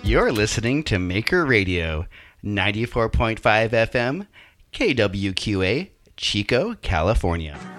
You're listening to Maker Radio, 94.5 FM, KWQA, Chico, California.